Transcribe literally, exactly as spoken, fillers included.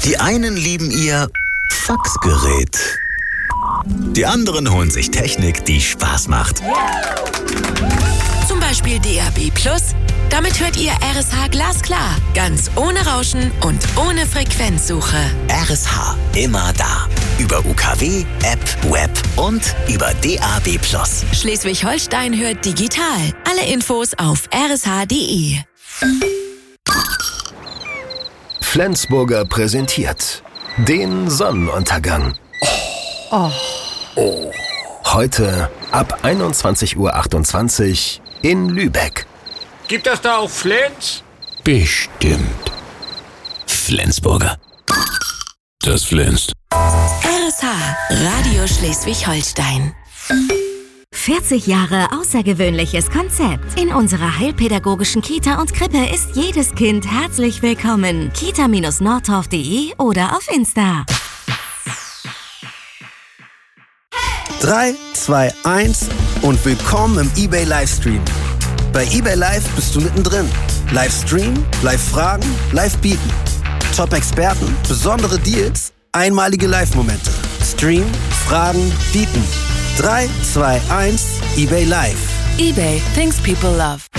Die einen lieben ihr Faxgerät. Die anderen holen sich Technik, die Spaß macht. Zum Beispiel D A B Plus. Damit hört ihr R S H glasklar. Ganz ohne Rauschen und ohne Frequenzsuche. R S H, immer da. Über U K W, App, Web und über D A B Plus. Schleswig-Holstein hört digital. Alle Infos auf r s h punkt d e. Flensburger präsentiert den Sonnenuntergang. Oh. Oh. Heute ab einundzwanzig Uhr achtundzwanzig in Lübeck. Gibt das da auch Flens? Bestimmt. Flensburger. Das flänzt. R S H, Radio Schleswig-Holstein. vierzig Jahre außergewöhnliches Konzept. In unserer heilpädagogischen Kita und Krippe ist jedes Kind herzlich willkommen. kita Bindestrich nordtorf punkt de oder auf Insta. drei, zwei, eins und willkommen im eBay Livestream. Bei eBay Live bist du mittendrin. Livestream, Live-Fragen, Live-Bieten. Top-Experten, besondere Deals, einmalige Live-Momente. Stream, Fragen, Bieten. drei, zwei, eins, eBay Live. eBay, things people love.